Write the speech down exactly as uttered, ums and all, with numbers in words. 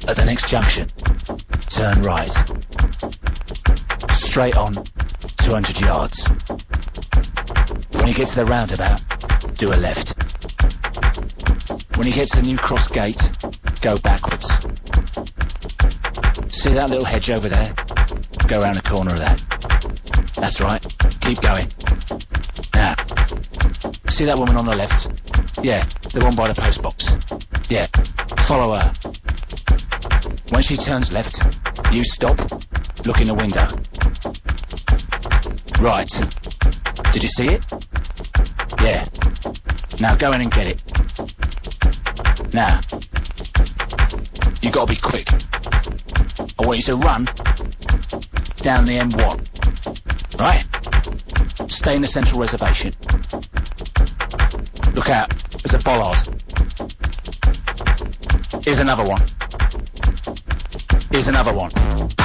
At the next junction, turn right. Straight on, two hundred yards. When you get to the roundabout, do a left. When you get to the New Cross gate, go backwards. See that little hedge over there? Go around the corner of that. That's right. Keep going. Now, see that woman on the left? Yeah, the one by the post box. Yeah, follow her. When she turns left, you stop, look in the window. Right. Did you see it? Yeah. Now go in and get it. Now, you gotta be quick. I want you to run down the M one. Right? Stay in the central reservation. Look out, there's a bollard. Here's another one. Here's another one.